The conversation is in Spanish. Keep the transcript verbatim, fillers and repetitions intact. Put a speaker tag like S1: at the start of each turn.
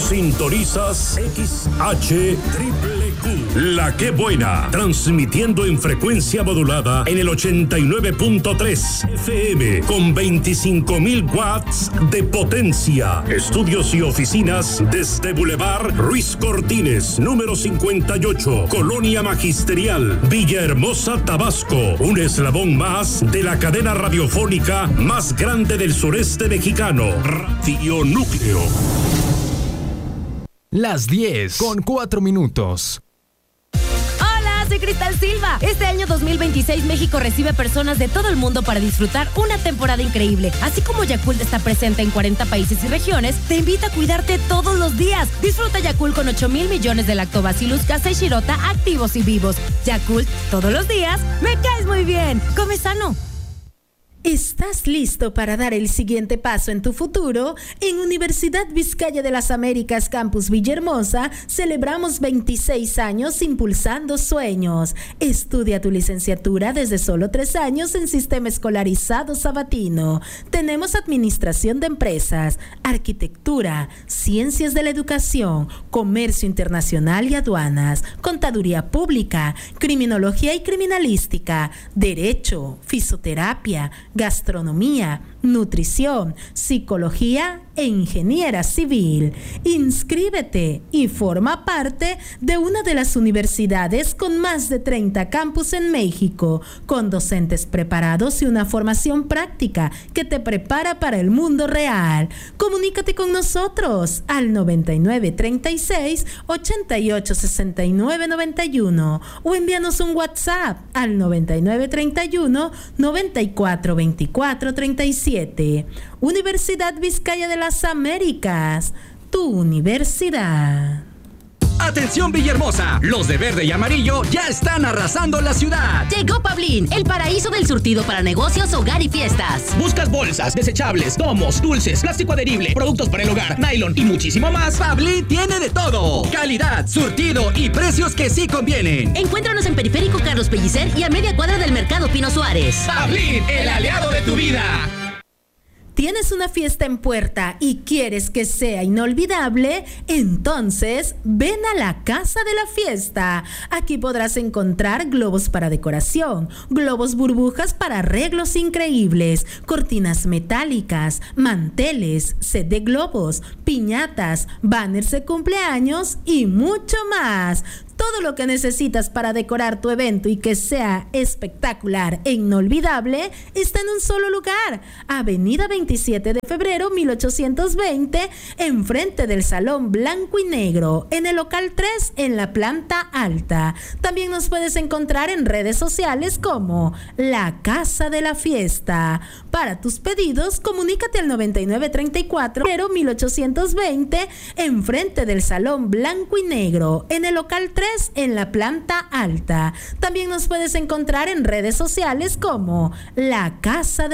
S1: Sintonizas X H Triple Q, La Que Buena, transmitiendo en frecuencia modulada en el ochenta y nueve punto tres F M con veinticinco mil watts de potencia. Estudios y oficinas desde Boulevard Ruiz Cortines, número cincuenta y ocho, Colonia Magisterial, Villahermosa, Tabasco. Un eslabón más de la cadena radiofónica más grande del sureste mexicano, Radio Núcleo.
S2: Las diez con cuatro minutos.
S3: Soy Cristal Silva. Este año dos mil veintiséis México recibe personas de todo el mundo para disfrutar una temporada increíble. Así como Yakult está presente en cuarenta países y regiones, te invita a cuidarte todos los días. Disfruta Yakult con ocho mil millones de Lactobacillus casei shirota activos y vivos. Yakult, todos los días, me caes muy bien. Come sano.
S4: ¿Estás listo para dar el siguiente paso en tu futuro? En Universidad Vizcaya de las Américas Campus Villahermosa celebramos veintiséis años impulsando sueños. Estudia tu licenciatura desde solo tres años en Sistema Escolarizado Sabatino. Tenemos Administración de Empresas, Arquitectura, Ciencias de la Educación, Comercio Internacional y Aduanas, Contaduría Pública, Criminología y Criminalística, Derecho, Fisioterapia, Gastronomía, Nutrición, Psicología e Ingeniera Civil. Inscríbete y forma parte de una de las universidades con más de treinta campus en México, con docentes preparados y una formación práctica que te prepara para el mundo real. Comunícate con nosotros al noventa y nueve treinta y seis ochenta y ocho sesenta y nueve noventa y uno o envíanos un WhatsApp al noventa y nueve treinta y uno noventa y cuatro veinticuatro treinta y siete. Universidad Vizcaya de las Américas, tu universidad.
S5: ¡Atención Villahermosa! Los de verde y amarillo ya están arrasando la ciudad.
S6: Llegó Pablín, el paraíso del surtido para negocios, hogar y fiestas.
S7: ¿Buscas bolsas, desechables, gomos, dulces, plástico adherible, productos para el hogar, nylon y muchísimo más?
S5: Pablín tiene de todo. Calidad, surtido y precios que sí convienen.
S6: Encuéntranos en Periférico Carlos Pellicer y a media cuadra del Mercado Pino Suárez.
S7: Pablín, el aliado de tu vida.
S4: ¿Tienes una fiesta en puerta y quieres que sea inolvidable? Entonces, ven a la Casa de la Fiesta. Aquí podrás encontrar globos para decoración, globos burbujas para arreglos increíbles, cortinas metálicas, manteles, set de globos, piñatas, banners de cumpleaños y mucho más. Todo lo que necesitas para decorar tu evento y que sea espectacular e inolvidable está en un solo lugar. Avenida veintisiete de febrero mil ochocientos veinte, enfrente del Salón Blanco y Negro, en el local tres, en la planta alta. También nos puedes encontrar en redes sociales como La Casa de la Fiesta. Para tus pedidos, comunícate al noventa y nueve treinta y cuatro mil ochocientos veinte, enfrente del Salón Blanco y Negro, en el local tres, en la planta alta. También nos puedes encontrar en redes sociales como La Casa de